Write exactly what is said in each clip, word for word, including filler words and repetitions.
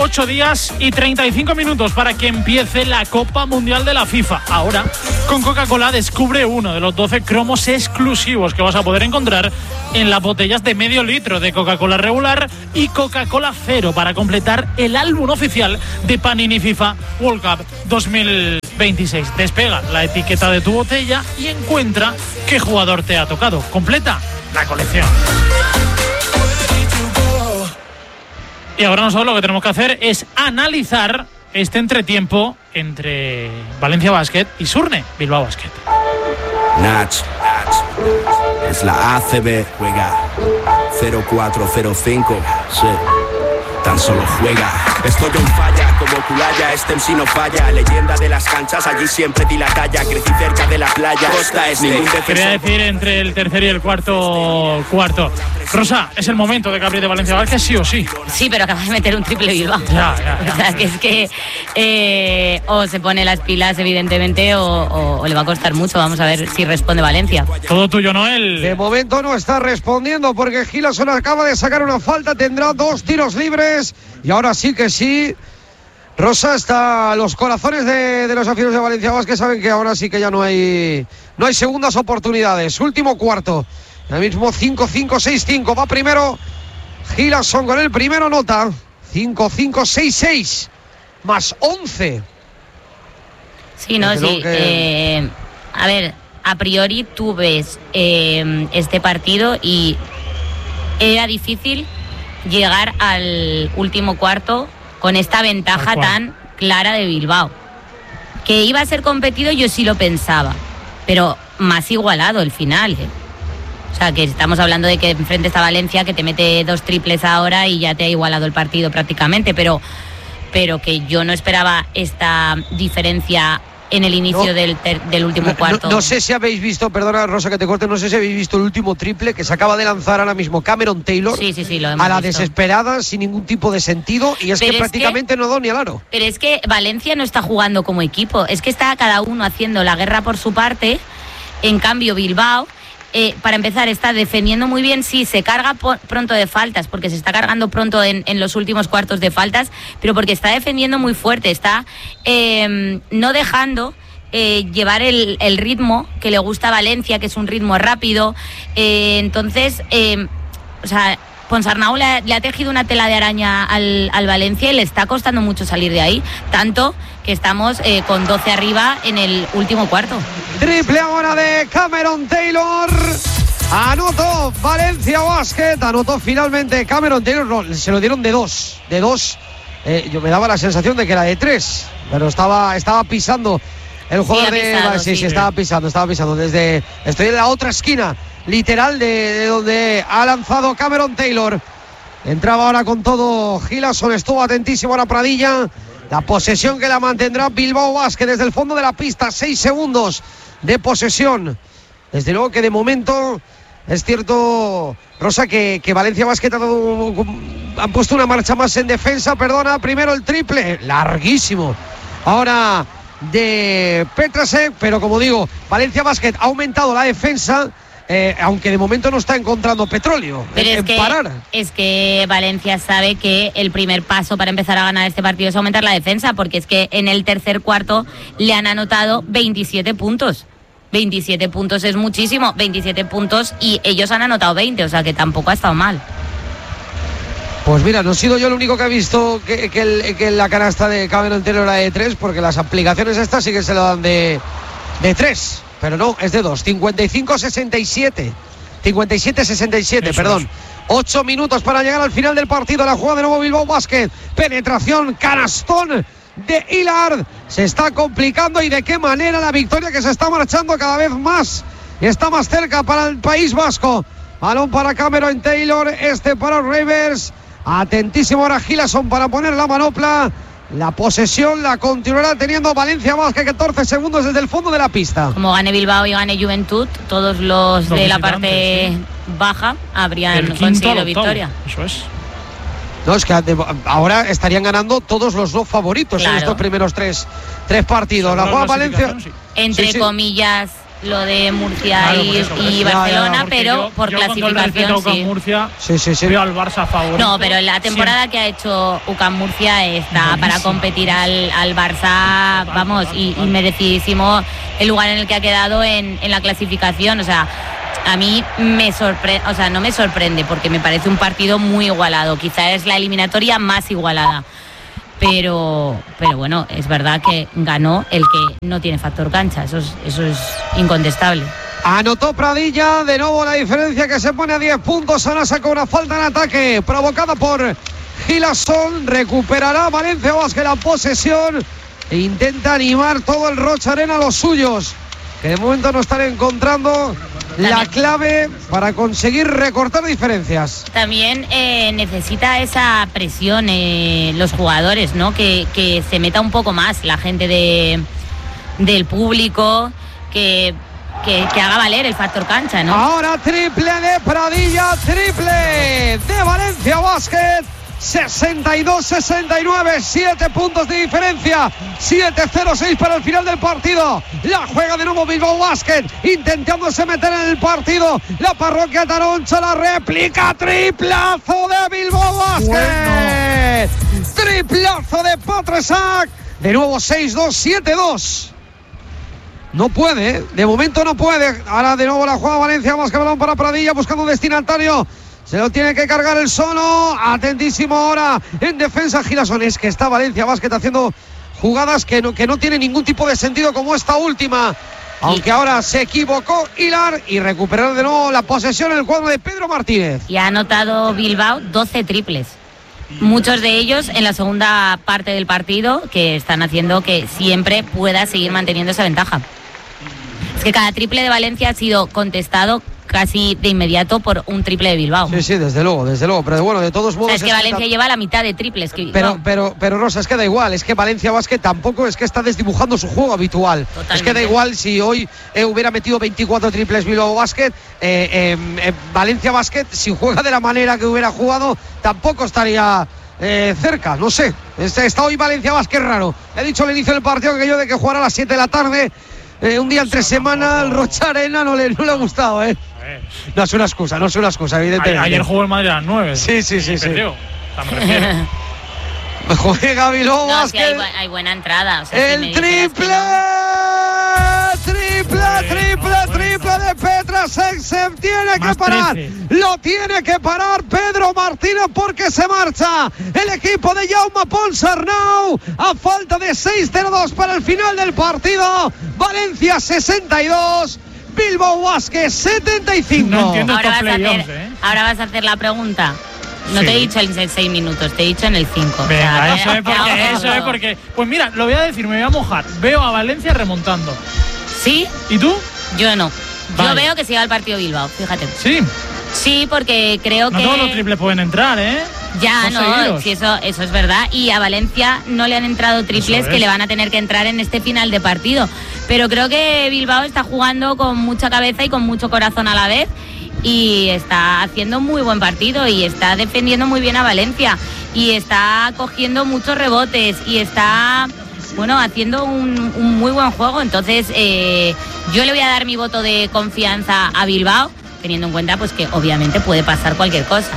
ocho días y treinta y cinco minutos para que empiece la Copa Mundial de la FIFA. Ahora, con Coca-Cola descubre uno de los doce cromos exclusivos que vas a poder encontrar en las botellas de medio litro de Coca-Cola regular y Coca-Cola Cero para completar el álbum oficial de Panini FIFA World Cup dos mil veintiséis. Despega la etiqueta de tu botella y encuentra qué jugador te ha tocado. Completa la colección. Y ahora nosotros lo que tenemos que hacer es analizar este entretiempo entre Valencia Basket y Surne Bilbao Basket. Nach, Nach, es la A C B, juega cero cuatro cero cinco, sí, tan solo juega. Estoy en falla como Culaya, este M C no falla. Leyenda de las canchas, allí siempre di la talla. Crecí cerca de la playa, costa este. Ningún defensor. Quería decir entre el tercer y el cuarto cuarto. Rosa, es el momento de que apriete Valencia Basket, sí o sí. Sí, pero acabas de meter un triple Bilbao. Ya, ya, ya. O sea, que es que eh, o se pone las pilas, evidentemente, o, o, o le va a costar mucho. Vamos a ver si responde Valencia. Todo tuyo, Noel. De momento no está respondiendo porque Gilason acaba de sacar una falta, tendrá dos tiros libres y ahora sí que sí. Rosa, está los corazones de, de los aficionados de Valencia Basket saben que ahora sí que ya no hay no hay segundas oportunidades. Último cuarto. Ahora mismo cinco cinco seis cinco. Va primero Gilason con el primero, nota cinco cinco seis seis más once. Sí, no, sí. Que... Eh, a ver, a priori tú ves eh, este partido y era difícil llegar al último cuarto con esta ventaja tan clara de Bilbao. Que iba a ser competido, yo sí lo pensaba, pero más igualado el final, ¿eh? O sea, que estamos hablando de que enfrente está Valencia, que te mete dos triples ahora y ya te ha igualado el partido prácticamente, pero, pero que yo no esperaba esta diferencia en el inicio no, del, ter, del último cuarto. No, no sé si habéis visto, perdona Rosa que te corte, no sé si habéis visto el último triple que se acaba de lanzar ahora mismo Cameron Taylor. Sí, sí, sí, lo hemos a la visto. Desesperada, sin ningún tipo de sentido, y es pero que es prácticamente que, no da ni al aro. Pero es que Valencia no está jugando como equipo, es que está cada uno haciendo la guerra por su parte. En cambio Bilbao, Eh, para empezar, está defendiendo muy bien, sí, se carga por, pronto de faltas, porque se está cargando pronto en, en los últimos cuartos de faltas, pero porque está defendiendo muy fuerte, está eh, no dejando eh, llevar el, el ritmo que le gusta a Valencia, que es un ritmo rápido. Eh, entonces, eh, o sea, Ponsarnau le, le ha tejido una tela de araña al, al Valencia y le está costando mucho salir de ahí, tanto que estamos eh, con doce arriba en el último cuarto. Triple ahora de Cameron Taylor. Anotó Valencia Basket. Anotó finalmente Cameron Taylor. No, se lo dieron de dos. De dos. Eh, yo me daba la sensación de que era de tres. Pero estaba, estaba pisando el jugador sí, de. Pisado, vale, sí, sí, sí, estaba pisando, estaba pisando. Desde. Estoy en la otra esquina, literal, de, de donde ha lanzado Cameron Taylor. Entraba ahora con todo Gilason. Estuvo atentísimo ahora Pradilla. La posesión que la mantendrá Bilbao Basket desde el fondo de la pista. Seis segundos de posesión. Desde luego que de momento es cierto, Rosa, que, que Valencia Basket ha dado, han puesto una marcha más en defensa. Perdona, primero el triple, larguísimo. Ahora de Petrasek, pero como digo, Valencia Basket ha aumentado la defensa. Eh, aunque de momento no está encontrando petróleo pero en, es, que, parar. es que Valencia sabe que el primer paso para empezar a ganar este partido es aumentar la defensa, porque es que en el tercer cuarto le han anotado veintisiete puntos. veintisiete puntos es muchísimo, veintisiete puntos y ellos han anotado veinte, o sea que tampoco ha estado mal. Pues mira, no he sido yo el único que ha visto que, que, el, que la canasta de Cameron Taylor era de tres, porque las aplicaciones estas sí que se lo dan de, de tres. Pero no, es de dos. cincuenta y cinco sesenta y siete. cincuenta y siete sesenta y siete, eso perdón. Es. Ocho minutos para llegar al final del partido. La jugada de nuevo Bilbao Basket. Penetración, canastón de Hilard. Se está complicando y de qué manera la victoria que se está marchando cada vez más. Y está más cerca para el País Vasco. Balón para Cameron Taylor. Este para los Ravers. Atentísimo ahora Gilason para poner la manopla. La posesión la continuará teniendo Valencia Basket, catorce segundos desde el fondo de la pista. Como gane Bilbao y gane Juventud, todos los, los de la parte sí. baja habrían conseguido victoria. Eso es. No, es que ahora estarían ganando todos los dos favoritos claro. en estos primeros tres, tres partidos. La juega Valencia. Sí. Entre sí, sí. comillas, lo de Murcia Claro, y, por eso, por y eso. Barcelona, Ya, ya, pero yo, por yo con todo el clasificación respeto sí. con Murcia, Sí, sí, sí. veo al Barça favorito. No, pero la temporada Siempre. que ha hecho U C A M Murcia está Buenísima. para competir al, al Barça, Total, vamos, total, y, total. y merecidísimo el lugar en el que ha quedado en, en la clasificación. O sea, a mí me sorprende, o sea, no me sorprende porque me parece un partido muy igualado. Quizá es la eliminatoria más igualada. Pero, pero bueno, es verdad que ganó el que no tiene factor cancha, eso es, eso es incontestable. Anotó Pradilla, de nuevo la diferencia que se pone a diez puntos. Ahora saca una falta en ataque provocada por Gilasson. Recuperará Valencia Basket la posesión e intenta animar todo el Rocha Arena a los suyos, que de momento no están encontrando la clave para conseguir recortar diferencias. También eh, necesita esa presión eh, los jugadores, ¿no? Que, que se meta un poco más la gente de, del público, que, que, que haga valer el factor cancha, ¿no? Ahora triple de Pradilla, triple de Valencia Basket. sesenta y dos sesenta y nueve, siete puntos de diferencia, siete cero seis para el final del partido. La juega de nuevo Bilbao Basket, intentándose meter en el partido. La parroquia Taroncha, la réplica, triplazo de Bilbao Basket. Bueno. Triplazo de Patresac. De nuevo seis dos, siete dos. No puede, de momento no puede. Ahora de nuevo la juega Valencia Basket, balón para Pradilla, buscando un destinatario. Se lo tiene que cargar el Sono. Atentísimo ahora en defensa Gilasson. Es que está Valencia Basket haciendo jugadas que no, que no tienen ningún tipo de sentido, como esta última. Aunque ahora se equivocó Hilar y recuperó de nuevo la posesión en el cuadro de Pedro Martínez. Y ha anotado Bilbao doce triples. Muchos de ellos en la segunda parte del partido, que están haciendo que siempre pueda seguir manteniendo esa ventaja. Es que cada triple de Valencia ha sido contestado casi de inmediato por un triple de Bilbao. Sí, sí, desde luego, desde luego. Pero bueno, de todos modos. O sea, es que es Valencia que lleva la mitad de triples que pero, Bilbao. pero, pero Rosa, es que da igual. Es que Valencia Basket tampoco es que está desdibujando su juego habitual. Totalmente. Es que da igual si hoy eh, hubiera metido veinticuatro triples Bilbao Basket. Eh, eh, eh, Valencia Basket, si juega de la manera que hubiera jugado, tampoco estaría eh, cerca. No sé. Este, está hoy Valencia Basket raro. He dicho al inicio del partido que yo de que jugara a las siete de la tarde. Eh, un día entre semana, el Rocha Arena no le, no le ha gustado, ¿eh? No es una excusa, no es una excusa, evidentemente. Ayer jugó el Madrid a las nueve. Sí, sí, sí, sí. Perdió. Me refiero. Juega Bilbao No, sí, hay, Basket. bu- hay buena entrada. O sea, si me El dijeras que triple, no. triple, triple, triple de Petrasek. Se tiene que Más parar. trece. Lo tiene que parar Pedro Martínez porque se marcha el equipo de Jaume Ponsarnau a falta de seis cero dos para el final del partido. Valencia sesenta y dos, Bilbao Basket setenta y cinco. No entiendo. Ahora vas, estos a hacer, playoffs, ¿eh? ahora vas a hacer la pregunta. No Sí. te he dicho en seis minutos, te he dicho en el cinco. Venga, eso es porque, eso es porque. Pues mira, lo voy a decir, me voy a mojar. Veo a Valencia remontando. ¿Sí? ¿Y tú? Yo no. Vale. Yo veo que siga el partido Bilbao, fíjate. Sí. Sí, porque creo No que... todos los triples pueden entrar, ¿eh? Ya, Dos no, seguidos. sí, eso, eso es verdad. Y a Valencia no le han entrado triples Eso es. que le van a tener que entrar en este final de partido. Pero creo que Bilbao está jugando con mucha cabeza y con mucho corazón a la vez. Y está haciendo muy buen partido y está defendiendo muy bien a Valencia. Y está cogiendo muchos rebotes y está, bueno, haciendo un, un muy buen juego. Entonces, eh, yo le voy a dar mi voto de confianza a Bilbao, teniendo en cuenta pues que obviamente puede pasar cualquier cosa.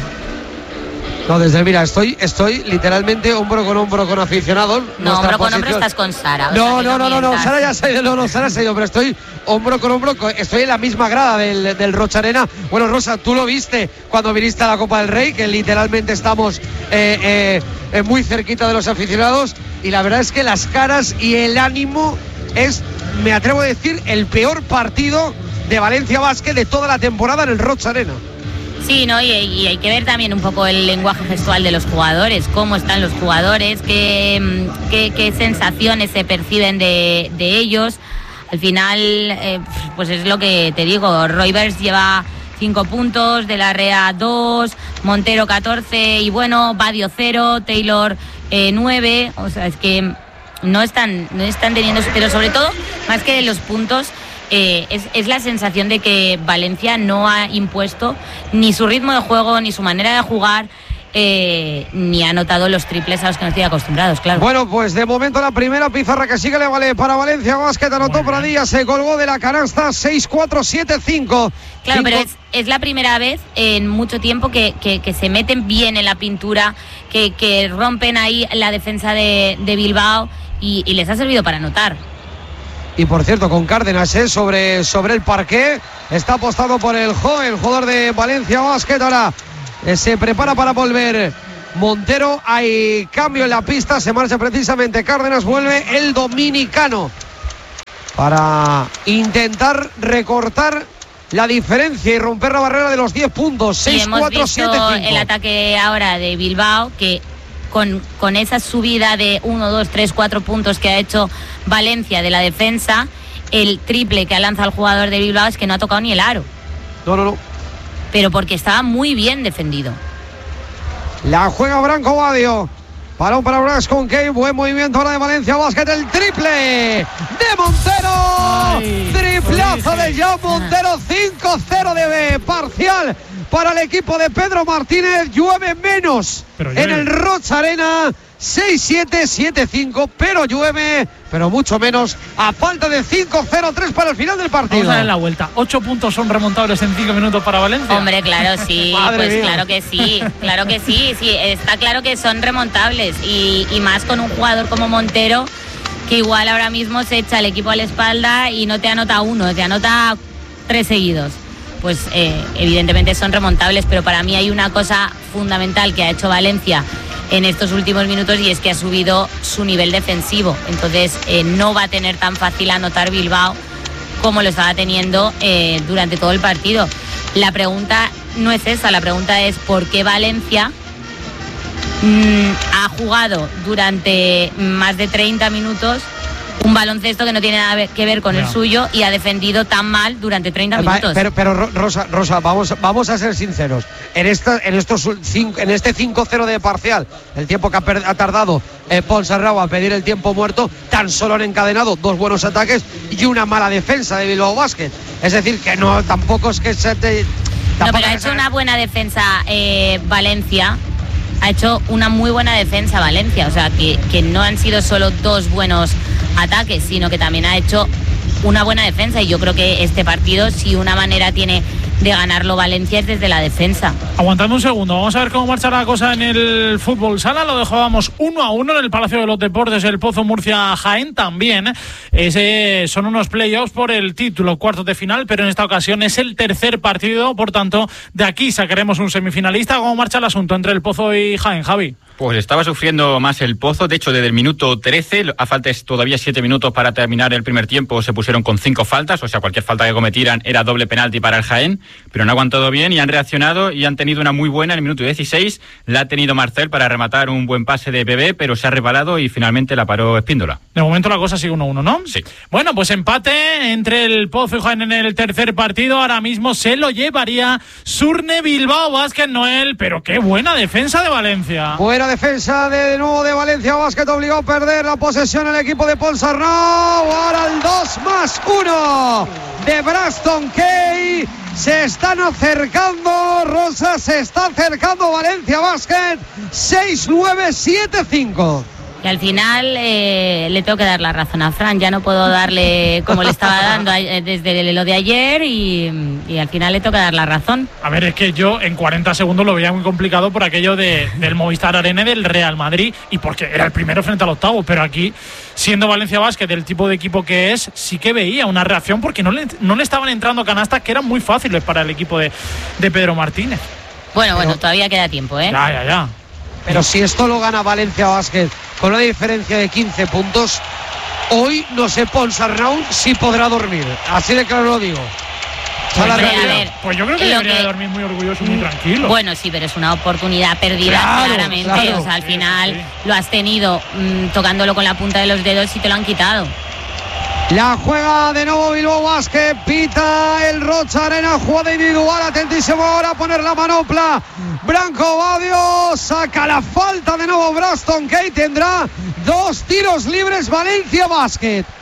No, desde mira, estoy, estoy literalmente hombro con hombro con aficionados. No, Nuestra hombro con hombro posición- estás con Sara. o No, sea, que no, no, no, no, mientas. Sara ya se ha ido, no, no, Sara se ha ido, pero estoy hombro con hombro, co- estoy en la misma grada del, del Rocha Arena. Bueno, Rosa, tú lo viste cuando viniste a la Copa del Rey, que literalmente estamos eh, eh, eh, muy cerquita de los aficionados, y la verdad es que las caras y el ánimo es, me atrevo a decir, el peor partido de Valencia Basket de toda la temporada en el Rocha Arena. Sí, ¿no? Y, y hay que ver también un poco el lenguaje gestual de los jugadores, cómo están los jugadores, qué, qué, qué sensaciones se perciben de, de ellos. Al final, eh, pues es lo que te digo, Roivers lleva cinco puntos, De la Rea dos, Montero catorce y bueno, Badio cero, Taylor eh, nueve, o sea, es que no están, no están teniendo, pero sobre todo, más que de los puntos, Eh, es, es la sensación de que Valencia no ha impuesto ni su ritmo de juego ni su manera de jugar eh, ni ha anotado los triples a los que nos tiene acostumbrados, claro. Bueno, pues de momento la primera pizarra que sigue le vale para Valencia Basket, anotó Pradilla, se colgó de la canasta, seis cuatro siete cinco. Claro, pero es, es la primera vez en mucho tiempo que, que, que se meten bien en la pintura, que, que rompen ahí la defensa de, de Bilbao y, y les ha servido para anotar. Y por cierto, con Cárdenas ¿eh? sobre, sobre el parqué, está apostado por el joven jugador de Valencia Basket. Ahora eh, se prepara para volver Montero, hay cambio en la pista, se marcha precisamente Cárdenas, vuelve el dominicano para intentar recortar la diferencia y romper la barrera de los diez puntos. seis cuatro siete cinco. El ataque ahora de Bilbao, que con, con esa subida de uno, dos, tres, cuatro puntos que ha hecho Valencia de la defensa, el triple que ha lanzado el jugador de Bilbao es que no ha tocado ni el aro. No, no, no. Pero porque estaba muy bien defendido. La juega Branco Badio. Balón para Braxton Kane. Buen movimiento ahora de Valencia Basket. El triple de Montero. Ay, triplazo de Joan Montero. cinco cero de parcial para el equipo de Pedro Martínez. Llueve menos llueve. en el Rocha Arena. seis siete siete cinco, pero llueve, pero mucho menos, a falta de cinco cero tres para el final del partido. Vamos a dar la vuelta. Ocho puntos son remontables en cinco minutos para Valencia. Hombre, claro, sí, pues mía. claro que sí, claro que sí, sí, está claro que son remontables y, y más con un jugador como Montero, que igual ahora mismo se echa el equipo a la espalda y no te anota uno, te anota tres seguidos. Pues eh, evidentemente son remontables, pero para mí hay una cosa fundamental que ha hecho Valencia en estos últimos minutos y es que ha subido su nivel defensivo. Entonces eh, no va a tener tan fácil anotar Bilbao como lo estaba teniendo eh, durante todo el partido. La pregunta no es esa, la pregunta es por qué Valencia mmm, ha jugado durante más de treinta minutos un baloncesto que no tiene nada que ver con no. el suyo y ha defendido tan mal durante treinta minutos. Pero, pero Rosa, Rosa vamos, vamos a ser sinceros. En, esta, en, estos cinco, en este cinco cero de parcial, el tiempo que ha, per, ha tardado eh, Ponsarnau a pedir el tiempo muerto, tan solo han encadenado dos buenos ataques y una mala defensa de Bilbao Basket. Es decir, que no tampoco es que se te... No, pero ha hecho una buena defensa eh, Valencia. Ha hecho una muy buena defensa Valencia. O sea, que, que no han sido solo dos buenos ataques, sino que también ha hecho una buena defensa y yo creo que este partido, si una manera tiene de ganarlo Valencia, es desde la defensa. Aguantadme un segundo, vamos a ver cómo marcha la cosa en el fútbol sala. Lo dejábamos uno a uno en el Palacio de los Deportes, el Pozo Murcia Jaén también. Ese son unos playoffs por el título, cuartos de final, pero en esta ocasión es el tercer partido, por tanto de aquí sacaremos un semifinalista. ¿Cómo marcha el asunto entre el Pozo y Jaén, Javi? Pues estaba sufriendo más el Pozo, de hecho desde el minuto trece, a falta es todavía siete minutos para terminar el primer tiempo, se pusieron con cinco faltas, o sea cualquier falta que cometieran era doble penalti para el Jaén, pero no ha aguantado bien y han reaccionado y han tenido una muy buena en el minuto dieciséis, la ha tenido Marcel para rematar un buen pase de Bebé, pero se ha resbalado y finalmente la paró Espíndola. De momento la cosa sigue uno a uno, ¿no? Sí. Bueno, pues empate entre el Pozo y Jaén en el tercer partido, ahora mismo se lo llevaría Surne Bilbao Basket, Noel, pero qué buena defensa de Valencia. Buena defensa de, de nuevo de Valencia Basket, obligó a perder la posesión el equipo de Ponsarnau. Ahora el dos más uno de Braxton Kane. Se están acercando, Rosa, se está acercando Valencia Basket. seis nueve siete cinco. Y al final eh, le tengo que dar la razón a Fran, ya no puedo darle como le estaba dando desde lo de ayer y, y al final le tengo que dar la razón. A ver, es que yo en cuarenta segundos lo veía muy complicado por aquello de, del Movistar Arena del Real Madrid y porque era el primero frente al octavo, pero aquí, siendo Valencia Basket del tipo de equipo que es, sí que veía una reacción porque no le, no le estaban entrando canastas que eran muy fáciles para el equipo de, de Pedro Martínez. Bueno, pero, bueno, todavía queda tiempo, ¿eh? Ya, ya, ya. Pero si esto lo gana Valencia Basket con una diferencia de quince puntos, hoy no sé Ponsarnau si podrá dormir. Así de claro lo digo. Pues, a ver, pues yo creo que debería que... de dormir muy orgulloso y muy tranquilo. Bueno, sí, pero es una oportunidad perdida, claro, claramente. Claro. O sea, al final sí, sí. lo has tenido mmm, tocándolo con la punta de los dedos y te lo han quitado. La juega de nuevo Bilbao Basket, pita el Rocha Arena, jugada individual, atentísimo ahora a poner la manopla. Branco Badio saca la falta de nuevo Braxton Kane, tendrá dos tiros libres Valencia Basket.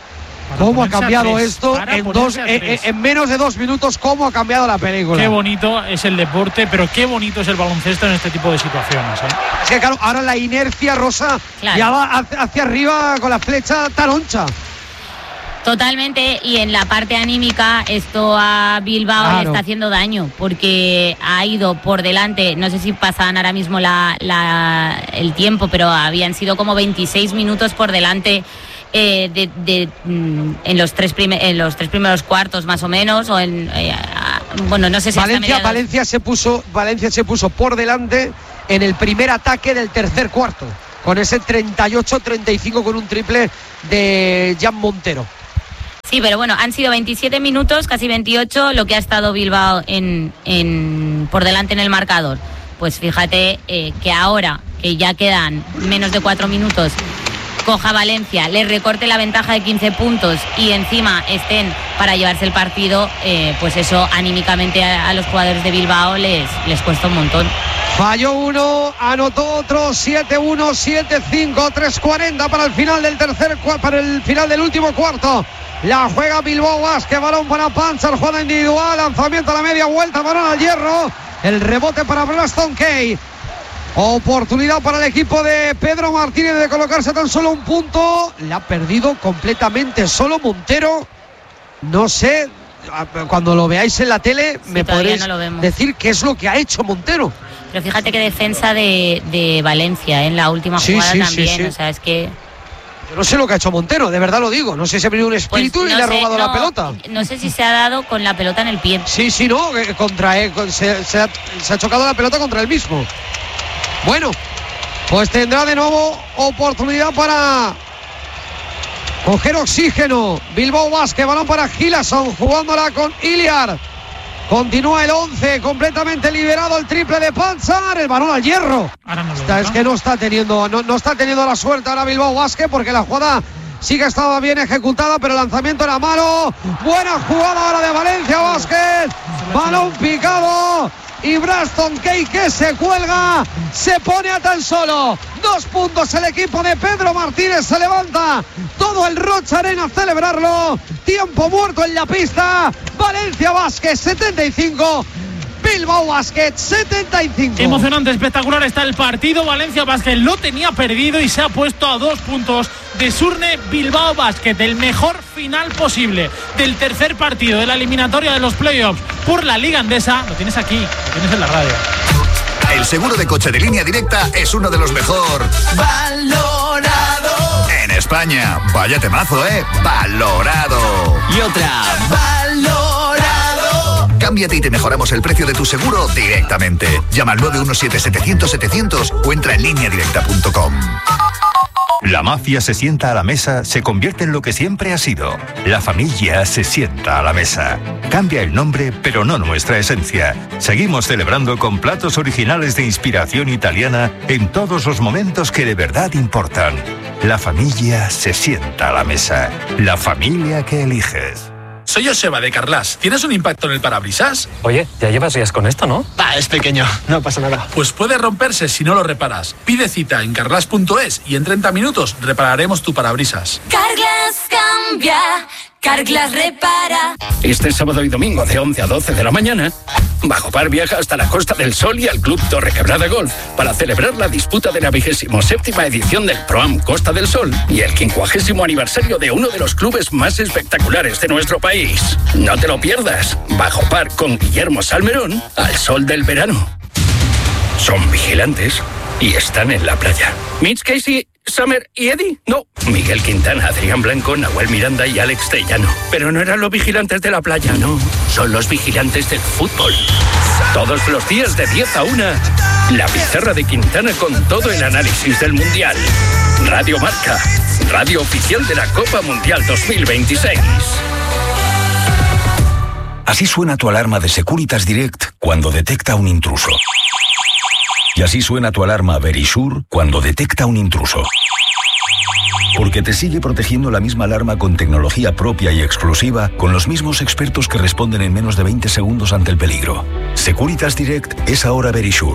¿Cómo ha cambiado esto en, dos, en, en menos de dos minutos? ¿Cómo ha cambiado la película? Qué bonito es el deporte, pero qué bonito es el baloncesto en este tipo de situaciones, ¿eh? Es que claro, ahora la inercia, Rosa, claro, ya va hacia arriba con la flecha taroncha. Totalmente, y en la parte anímica esto a Bilbao claro. le está haciendo daño, porque ha ido por delante, no sé si pasan ahora mismo la, la, el tiempo, pero habían sido como veintiséis minutos por delante eh, de, de, en, los tres prime, en los tres primeros cuartos más o menos, o en, eh, bueno, no sé si Valencia, Valencia, se puso, Valencia se puso por delante en el primer ataque del tercer cuarto, con ese treinta y ocho treinta y cinco con un triple de Jan Montero. Sí, pero bueno, han sido veintisiete minutos, casi veintiocho, lo que ha estado Bilbao en, en, por delante en el marcador. Pues fíjate eh, que ahora, que ya quedan menos de cuatro minutos, coja Valencia, le recorte la ventaja de quince puntos y encima estén para llevarse el partido, eh, pues eso anímicamente a, a los jugadores de Bilbao les, les cuesta un montón. Falló uno, anotó otro, siete uno, siete cinco, tres cuarenta para el final del tercer para el final del último cuarto. La juega Bilbao Basket, balón para Panzer, jugada individual, lanzamiento a la media vuelta, balón al hierro, el rebote para Braston Kay. Oportunidad para el equipo de Pedro Martínez de colocarse tan solo un punto. La ha perdido completamente solo Montero. No sé, cuando lo veáis en la tele sí, me podréis no decir qué es lo que ha hecho Montero. Pero fíjate qué defensa de, de Valencia en la última sí, jugada sí, también, sí, sí. O sea, es que... Yo no sé lo que ha hecho Montero, de verdad lo digo. No sé si ha venido un espíritu pues no y le ha robado sé, no, la pelota. No sé si se ha dado con la pelota en el pie. Sí, sí, no, contra él, se, se, ha, se ha chocado la pelota contra él mismo. Bueno, pues tendrá de nuevo oportunidad para coger oxígeno. Bilbao Basket, balón para Gilason, jugándola con Iliar. Continúa el once, completamente liberado el triple de Panzer, el balón al hierro. Ahora no lo está, es que no está teniendo, no, no está teniendo la suerte ahora Bilbao Basket, porque la jugada sí que estaba bien ejecutada, pero el lanzamiento era malo. Buena jugada ahora de Valencia Basket, balón picado. Y Braston Kay que se cuelga, se pone a tan solo dos puntos el equipo de Pedro Martínez, se levanta todo el Rocha Arena a celebrarlo. Tiempo muerto en la pista. Valencia Basket setenta y cinco, Bilbao Basket setenta y cinco. Emocionante, espectacular está el partido. Valencia Basket lo tenía perdido y se ha puesto a dos puntos de Surne Bilbao Basket. El mejor final posible del tercer partido de la eliminatoria de los playoffs por la Liga Endesa. Lo tienes aquí, lo tienes en la radio. El seguro de coche de Línea Directa es uno de los mejor valorado en España. Vaya temazo, ¿eh? Valorado. Y otra. Valorado. Cámbiate y te mejoramos el precio de tu seguro directamente. Llama al nueve uno siete, setecientos, setecientos o entra en línea directa punto com. La mafia se sienta a la mesa, se convierte en lo que siempre ha sido. La familia se sienta a la mesa. Cambia el nombre, pero no nuestra esencia. Seguimos celebrando con platos originales de inspiración italiana en todos los momentos que de verdad importan. La familia se sienta a la mesa. La familia que eliges. Soy Joseba de Carglass. ¿Tienes un impacto en el parabrisas? Oye, ya llevas días con esto, ¿no? Va, es pequeño, no pasa nada. Pues puede romperse si no lo reparas. Pide cita en carglass punto es y en treinta minutos repararemos tu parabrisas. Carglass cambia, Carglass repara. Este sábado y domingo de once a doce de la mañana, Bajo Par viaja hasta la Costa del Sol y al Club Torrequebrada Golf para celebrar la disputa de la vigésimo séptima edición del Pro-Am Costa del Sol y el quincuagésimo aniversario de uno de los clubes más espectaculares de nuestro país. No te lo pierdas. Bajo Par con Guillermo Salmerón al sol del verano. Son vigilantes y están en la playa. Mitch Casey, Summer y Eddie. No, Miguel Quintana, Adrián Blanco, Nahuel Miranda y Alex Tellano. Pero no eran los vigilantes de la playa, no. Son los vigilantes del fútbol. Todos los días de diez a una, la pizarra de Quintana con todo el análisis del Mundial. Radio Marca, radio oficial de la Copa Mundial dos mil veintiséis. Así suena tu alarma de Securitas Direct cuando detecta un intruso. Y así suena tu alarma Verisure cuando detecta un intruso. Porque te sigue protegiendo la misma alarma con tecnología propia y exclusiva, con los mismos expertos que responden en menos de veinte segundos ante el peligro. Securitas Direct es ahora Verisure.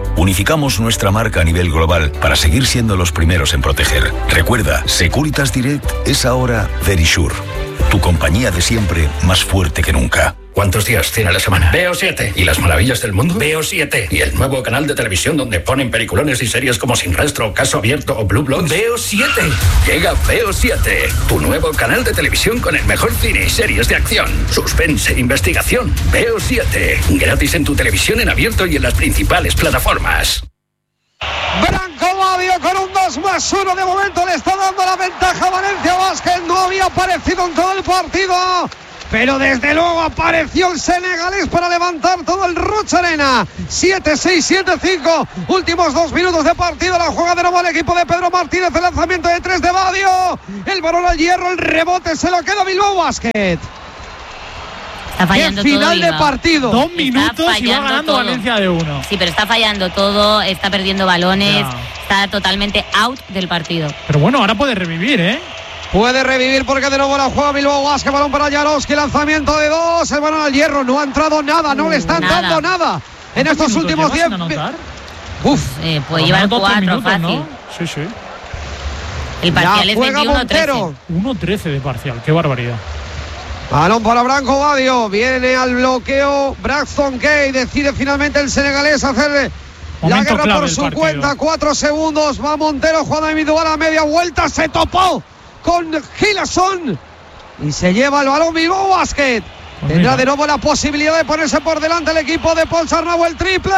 Unificamos nuestra marca a nivel global para seguir siendo los primeros en proteger. Recuerda, Securitas Direct es ahora Verisure, tu compañía de siempre más fuerte que nunca. ¿Cuántos días tiene la semana? Veo siete. ¿Y las maravillas del mundo? Veo siete. ¿Y el nuevo canal de televisión donde ponen peliculones y series como Sin Rastro, Caso Abierto o Blue Bloods? Veo siete. Llega Veo siete, tu nuevo canal de televisión con el mejor cine y series de acción, suspense, investigación. Veo siete. Gratis en tu televisión en abierto y en las principales plataformas. Branco Badio con un dos más uno. De momento le está dando la ventaja a Valencia Basket. No había aparecido en todo el partido, pero desde luego apareció el senegalés para levantar todo el Rocha Arena. siete seis, siete cinco. Últimos dos minutos de partido. La juega de nuevo el equipo de Pedro Martínez. El lanzamiento de tres de Badio. El balón al hierro. El rebote se lo queda Bilbao Basket. Está fallando ¡Qué final todo, de partido! Dos minutos y va ganando todo. Valencia de uno. Sí, pero está fallando todo. Está perdiendo balones. Ya. Está totalmente out del partido. Pero bueno, ahora puede revivir, ¿eh? Puede revivir porque de nuevo la juega Bilbao Basket. Balón para Jaroski, lanzamiento de dos. El balón al hierro, no ha entrado nada, no uh, le están nada. dando nada en estos últimos diez. Uf, eh, puede llevar cuatro minutos, fácil. ¿No? Sí, sí. El parcial es veintiuno trece. uno trece de parcial, qué barbaridad. Balón para Branco Badio, viene al bloqueo Braxton Kay, decide finalmente el senegalés hacer momento la guerra por su cuenta. Cuatro segundos, va Montero, jugada individual a media vuelta, se topó con Gilason y se lleva el balón Bilbao Basket. Pues tendrá de nuevo la posibilidad de ponerse por delante el equipo de Paul Sarnau. El triple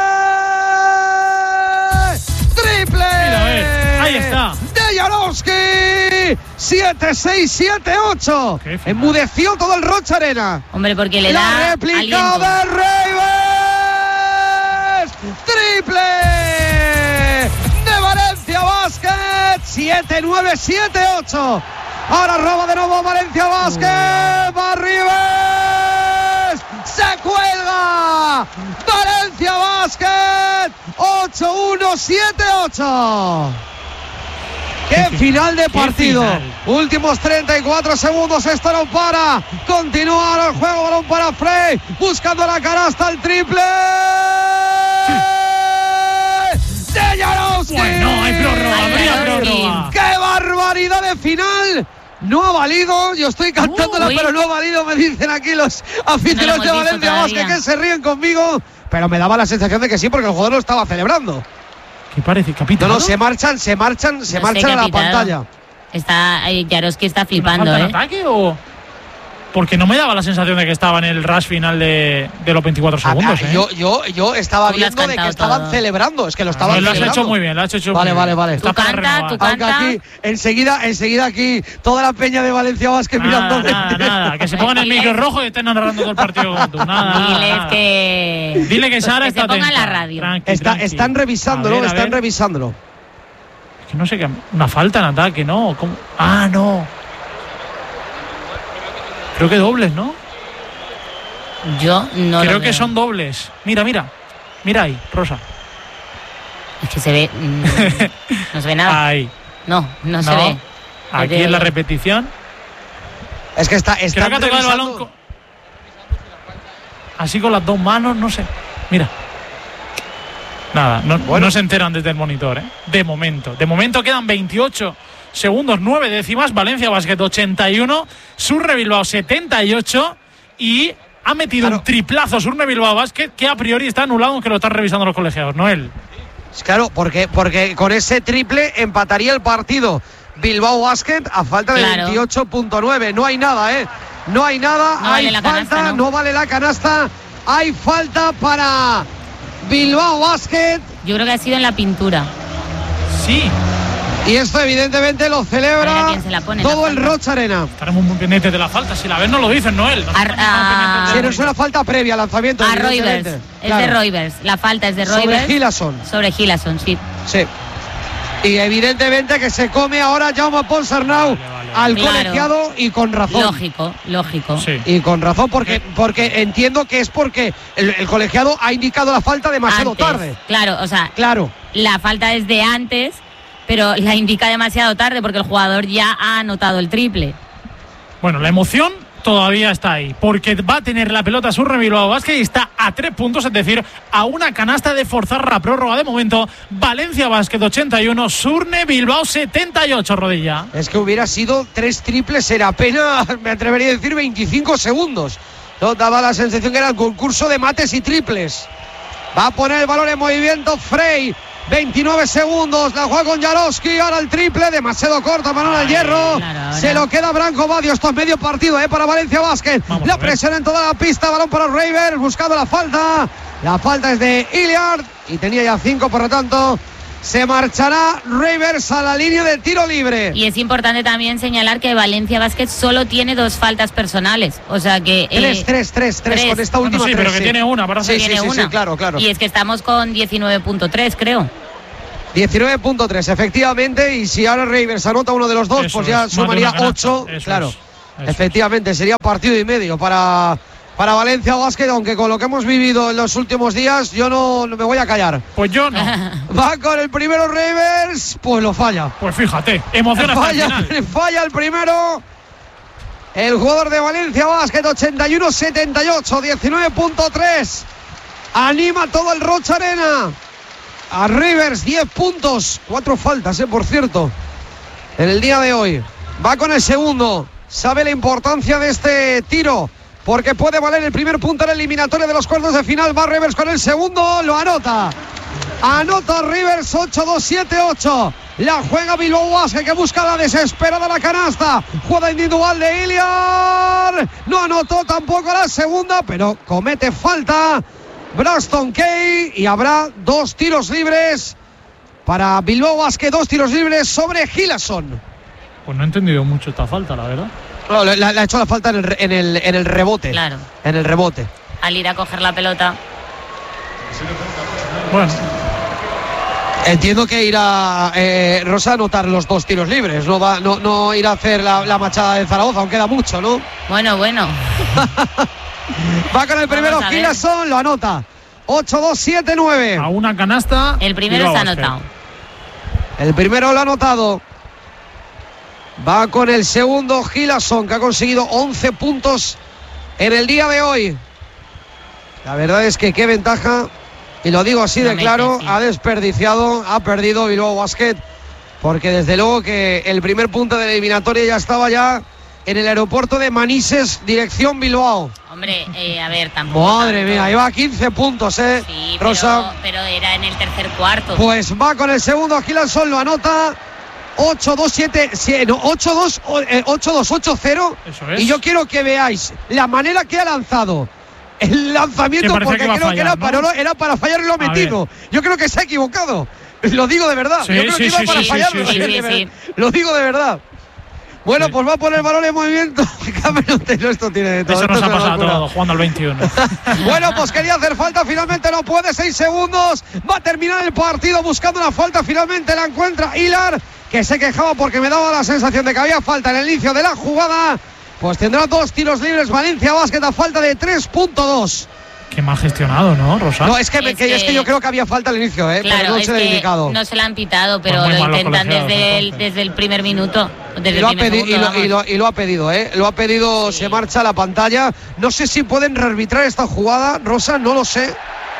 triple mira, a ver, ahí está de Jaroski. Siete seis, siete ocho. Enmudeció todo el Rocha Arena. Hombre, porque le la da la réplica aliento. de Ravens. Triple de Valencia Basket. siete nueve, siete ocho. Ahora roba de nuevo Valencia Basket. Va Rivers. Se cuelga. Valencia Basket. ocho uno, siete ocho. ¡Qué final de partido! Final. Últimos treinta y cuatro segundos. Esto no para. Continúa ahora el juego. Balón para Frey. Buscando la canasta. El triple. ¡De Jaroski! Bueno, hay prórroga. Habría prórroga. ¡Qué barbaridad de final! No ha valido. Yo estoy cantándola, uh, pero no ha valido. Me dicen aquí los aficionados no de Valencia Basket que se ríen conmigo. Pero me daba la sensación de que sí, porque el jugador lo estaba celebrando. ¿Qué parece? ¿Capitán? No, no, se marchan, se marchan, se no marchan sé, a la pantalla. Está, Jaroski está flipando, ¿Una ¿eh? falta en ataque o...? Porque no me daba la sensación de que estaba en el rush final de, de los veinticuatro segundos, ah, ¿eh? Yo, yo, yo estaba viendo de que estaban todo. celebrando. Es que lo estaban no, lo celebrando. Lo has hecho muy bien, lo has hecho vale, muy vale, bien. Vale, vale. Tú canta, tú canta. Aunque aquí, enseguida, enseguida aquí, toda la peña de Valencia Basket mirando. Nada, nada, que se pongan el micro rojo y estén narrando todo el partido como tú. Nada, Diles nada. que... Dile que Sara que está se ponga atenta. la radio. Tranqui, está, tranqui. Están revisándolo, ver, están ver. revisándolo. Es que no sé qué... Una falta en ataque, ¿no? ¿Cómo? Ah, no. Creo que dobles, ¿no? Yo no Creo lo que veo. son dobles. Mira, mira. Mira ahí, Rosa. Es que se ve... Mmm, no se ve nada. Ahí. No, no, no se ve. Aquí en la repetición. Es que está... está Creo que ha tocado el balón con... así con las dos manos, no sé. Mira. Nada, no, bueno. no se enteran desde el monitor, ¿eh? De momento. De momento quedan veintiocho segundos, nueve décimas. Valencia Basket ochenta y uno. Surre Bilbao setenta y ocho. Y... ha metido claro. un triplazo Surne Bilbao Basket que a priori está anulado, aunque lo están revisando los colegiados, no él. Claro, porque, porque con ese triple empataría el partido Bilbao Basket a falta de claro. veintiocho punto nueve. No hay nada, ¿eh? No hay nada, no hay vale falta, canasta, ¿no? no vale la canasta. Hay falta para Bilbao Basket. Yo creo que ha sido en la pintura. Sí. Y esto evidentemente lo celebra pone, todo el Rocha Arena. Estaremos muy pendientes de la falta. Si la ven no lo dicen, Noel. No a, a, si no es una falta previa al lanzamiento. A Roivers. Es claro. de Roivers. La falta es de Roivers. Sobre Gilason. Sobre Gilason, sí. Sí. Y evidentemente que se come ahora Jaume Paul Sarnau vale, vale, vale. al claro. colegiado y con razón. Lógico, lógico. Sí. Y con razón porque, porque entiendo que es porque el, el colegiado ha indicado la falta demasiado antes, tarde. Claro, o sea, claro. La falta es de antes, pero la indica demasiado tarde porque el jugador ya ha anotado el triple. Bueno, la emoción todavía está ahí, porque va a tener la pelota Surne Bilbao Basket y está a tres puntos, es decir, a una canasta de forzar la prórroga de momento. Valencia Basket ochenta y uno, Surne Bilbao setenta y ocho, Rodilla. Es que hubiera sido tres triples en apenas, me atrevería a decir, veinticinco segundos. No, daba la sensación que era el concurso de mates y triples. Va a poner el balón en movimiento Frey. veintinueve segundos, la juega con Jarowski, ahora el triple, demasiado corto, balón al hierro, claro, se lo queda Branco Badio. Esto es medio partido eh, para Valencia Basket. Vamos la presión en toda la pista, balón para los Ravers, buscando la falta, la falta es de Hilliard y tenía ya cinco, por lo tanto se marchará Ravers a la línea de tiro libre. Y es importante también señalar que Valencia Basket solo tiene dos faltas personales, o sea que tres, eh, tres, tres, tres con esta última. Bueno, sí, tres, pero que sí. tiene una, para sí, sí, sí, tiene sí, una. sí, claro, claro. Y es que estamos con diecinueve punto tres, creo. diecinueve punto tres, efectivamente, y si ahora Ravers anota uno de los dos, eso pues ya es, sumaría ocho, claro. Es, eso efectivamente, es. Sería partido y medio para, para Valencia Basket, aunque con lo que hemos vivido en los últimos días, yo no, no me voy a callar. Pues yo no. Va con el primero Ravers, pues lo falla. Pues fíjate, emociona hasta falla, el final. Falla el primero. El jugador de Valencia Basket, ochenta y uno setenta y ocho, diecinueve punto tres. Anima todo el Rocha Arena. A Rivers, diez puntos, cuatro faltas, eh, por cierto, en el día de hoy. Va con el segundo, sabe la importancia de este tiro, porque puede valer el primer punto en la eliminatoria de los cuartos de final. Va Rivers con el segundo, lo anota. Anota Rivers, ocho dos siete ocho. La juega Bilbao Basket, que busca la desesperada la canasta. Jugada individual de Hilliard. No anotó tampoco la segunda, pero comete falta Braxton Kay y habrá dos tiros libres para Bilbao Basket, dos tiros libres sobre Gilason. Pues no he entendido mucho esta falta, la verdad. No, le, le ha hecho la falta en el, en el, en el rebote. Claro. En el rebote. Al ir a coger la pelota. Bueno. Entiendo que irá eh, Rosa a anotar los dos tiros libres. No va, no, no irá a hacer la, la machada de Zaragoza, aunque queda mucho, ¿no? Bueno, bueno. Va con el primero Gilason, lo anota. ocho dos siete nueve. A una canasta. El primero está anotado. El primero lo ha anotado. Va con el segundo Gilason, que ha conseguido once puntos en el día de hoy. La verdad es que qué ventaja, y lo digo así no de claro, sí. ha desperdiciado, ha perdido Bilbao Basket, porque desde luego que el primer punto de la eliminatoria ya estaba ya en el aeropuerto de Manises, dirección Bilbao. Hombre, eh, a ver, tampoco. Madre tanto. mía, iba a quince puntos, ¿eh? Sí, Rosa. Pero, pero era en el tercer cuarto. Pues va con el segundo, Gilason lo anota. ocho dos siete, no, ocho dos ocho cero. Eso es. Y yo quiero que veáis la manera que ha lanzado el lanzamiento, porque que creo fallar, que era, ¿no? para, era para fallar y lo ha metido. Yo creo que se ha equivocado. Lo digo de verdad. Sí, yo creo sí, que iba sí, para sí, fallarlo. sí, sí, sí, sí. Lo digo de verdad. Bueno, sí. Pues va a poner el balón en movimiento. Cameron Taylor, esto tiene de todo. Eso nos esto ha pasado locura. todo, jugando al veintiuno. Bueno, pues quería hacer falta, finalmente no puede, seis segundos. Va a terminar el partido buscando una falta, finalmente la encuentra Hilliard, que se quejaba porque me daba la sensación de que había falta en el inicio de la jugada. Pues tendrá dos tiros libres Valencia Basket a falta de tres punto dos. Qué mal gestionado, ¿no, Rosa? No, es que, es, que, que... es que yo creo que había falta al inicio, ¿eh? Claro, pero no es se le ha indicado. No se la han pitado, pero pues lo intentan desde el, desde el primer minuto. Desde y, lo el primer pedi- segundo, y, lo, y, lo, y lo ha pedido, ¿eh? Lo ha pedido, sí. Se marcha a la pantalla. No sé si pueden rearbitrar esta jugada, Rosa, no lo sé.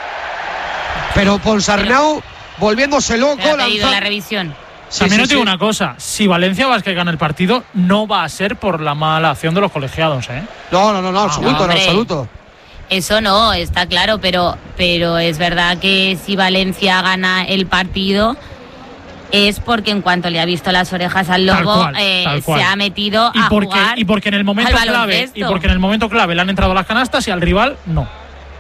Pero Ponsarnau volviéndose loco. Se ha pedido lanza... la revisión. Sí, También sí, os digo sí. una cosa, si Valencia Basket gana el partido, no va a ser por la mala acción de los colegiados, ¿eh? No, no, no, no, Ah, absoluto, no, en absoluto. Eso no, está claro, pero, pero es verdad que si Valencia gana el partido es porque en cuanto le ha visto las orejas al Tal lobo cual, eh, tal cual. se ha metido y a porque, jugar y porque en el momento al clave baloncesto. y porque en el momento clave le han entrado las canastas y al rival no.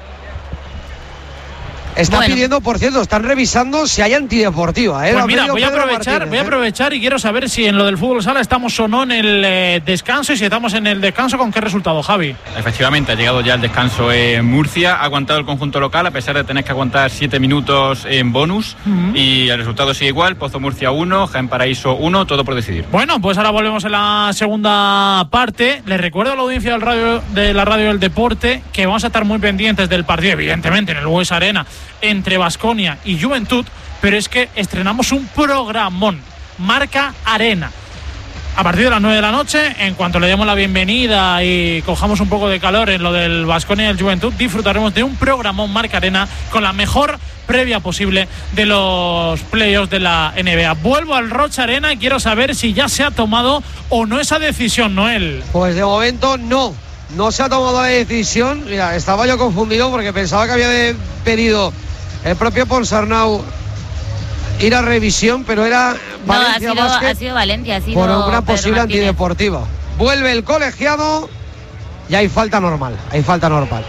Está Bueno. pidiendo, por cierto, están revisando si hay antideportiva, ¿eh? Pues Lo ha mira, pedido voy a Pedro aprovechar, Martínez, voy a ¿eh? aprovechar y quiero saber si en lo del fútbol sala estamos o no en el eh, descanso, y si estamos en el descanso, ¿con qué resultado, Javi? Efectivamente, ha llegado ya el descanso en Murcia, ha aguantado el conjunto local a pesar de tener que aguantar siete minutos en bonus, uh-huh. y el resultado sigue igual, Pozo Murcia uno, Jaén Paraíso uno, todo por decidir. Bueno, pues ahora volvemos en la segunda parte. Les recuerdo a la audiencia del radio, de la radio del deporte que vamos a estar muy pendientes del partido, evidentemente en el U E S Arena, entre Baskonia y Juventud, pero es que estrenamos un programón, Marca Arena. a partir de las nueve de la noche, en cuanto le demos la bienvenida y cojamos un poco de calor en lo del Baskonia y el Juventud, disfrutaremos de un programón Marca Arena con la mejor previa posible de los playoffs de la N B A. Vuelvo al Rocha Arena y quiero saber si ya se ha tomado o no esa decisión, Noel. Pues de momento no, no se ha tomado la decisión. Mira, estaba yo confundido porque pensaba que había pedido el propio Ponsarnau ir a revisión, pero era Valencia no, ha sido, Basket ha sido Valencia, ha sido por una Pedro posible Martínez. antideportiva. Vuelve el colegiado y hay falta normal, hay falta normal.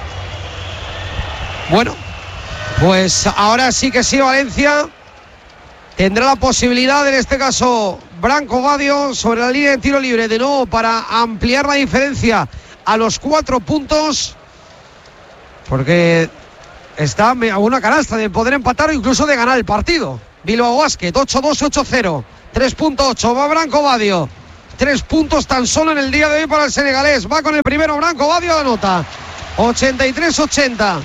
Bueno, pues ahora sí que sí, Valencia tendrá la posibilidad, en este caso Branco Badio, sobre la línea de tiro libre, de nuevo para ampliar la diferencia a los cuatro puntos, porque está a una canasta de poder empatar o incluso de ganar el partido. Bilbao Basket, ocho dos, ocho cero, tres punto ocho, va Branco Badio. Tres puntos tan solo en el día de hoy para el senegalés. Va con el primero Branco Badio, anota ochenta y tres ochenta.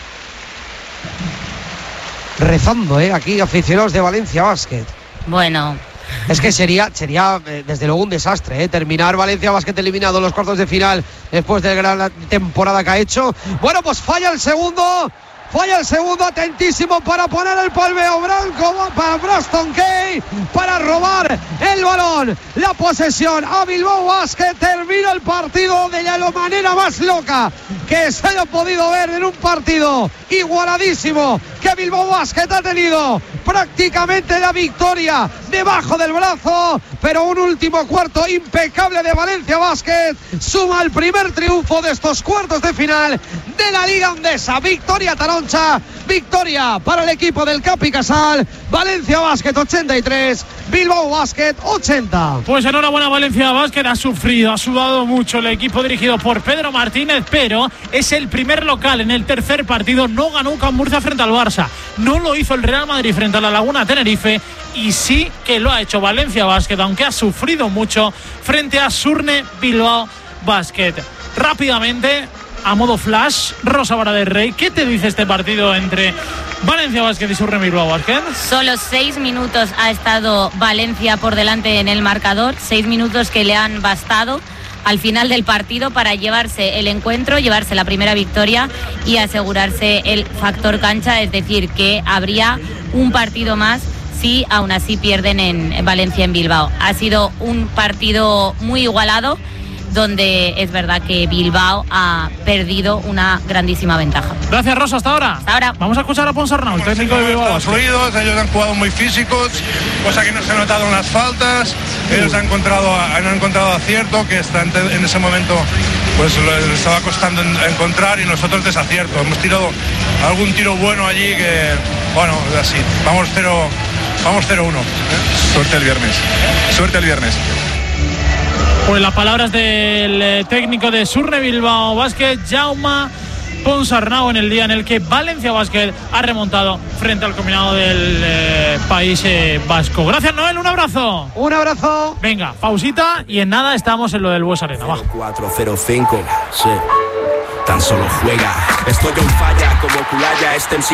Rezando, ¿eh? Aquí aficionados de Valencia Basket. Bueno, es que sería, sería eh, desde luego un desastre, ¿eh? Terminar Valencia Basket eliminado en los cuartos de final después de la gran temporada que ha hecho. Bueno, pues falla el segundo. Falla el segundo, atentísimo para poner el palmeo Branco para Braxton Kay, para robar el balón, la posesión a Bilbao Basket. Termina el partido de la manera más loca que se haya podido ver en un partido igualadísimo, que Bilbao Basket ha tenido prácticamente la victoria debajo del brazo, pero un último cuarto impecable de Valencia Basket suma el primer triunfo de estos cuartos de final de la Liga Endesa. Victoria Taroncha, victoria para el equipo del Capi Casal. Valencia Basket ochenta y tres, Bilbao Basket ochenta. Pues enhorabuena, Valencia Basket ha sufrido, ha sudado mucho el equipo dirigido por Pedro Martínez, pero es el primer local en el tercer partido. No ganó Can Murcia frente al Barça, no lo hizo el Real Madrid frente a la Laguna Tenerife, y sí que lo ha hecho Valencia Basket, aunque ha sufrido mucho frente a Surne Bilbao Basket. Rápidamente, a modo flash, Rosa Vara del Rey, ¿qué te dice este partido entre Valencia Basket y Surne Bilbao Basket? Solo seis minutos ha estado Valencia por delante en el marcador, seis minutos que le han bastado al final del partido para llevarse el encuentro, llevarse la primera victoria y asegurarse el factor cancha, es decir, que habría un partido más si aún así pierden en Valencia en Bilbao. Ha sido un partido muy igualado, donde es verdad que Bilbao ha perdido una grandísima ventaja. Gracias, Rosa, hasta ahora. Hasta ahora. Vamos a escuchar a Ponsarnau, el técnico de Bilbao. Fluidos, ellos han jugado muy físicos, cosa que no se ha notado en las faltas. Ellos han encontrado, han encontrado acierto, que está en ese momento pues les estaba costando encontrar, y nosotros desacierto. Hemos tirado algún tiro bueno allí que, bueno, así. Vamos cero, vamos cero uno. Suerte el viernes. Suerte el viernes. Pues las palabras del técnico de Surne Bilbao Basket, Jaume Ponsarnau, en el día en el que Valencia Basket ha remontado frente al combinado del eh, país eh, vasco. Gracias, Noel, un abrazo. Un abrazo. Venga, pausita y en nada estamos en lo del Bues Arena. Va. cuatro cero cinco, sí. Tan solo juega. Estoy en falla como Culaya, este M C